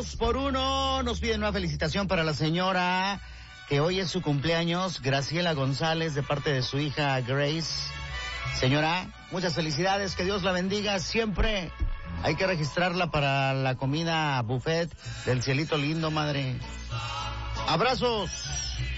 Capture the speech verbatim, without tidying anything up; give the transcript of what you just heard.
Dos por uno. Nos piden una felicitación para la señora, que hoy es su cumpleaños, Graciela González, de parte de su hija Grace. Señora, muchas felicidades, que Dios la bendiga siempre. Hay que registrarla para la comida buffet del Cielito Lindo, madre. Abrazos.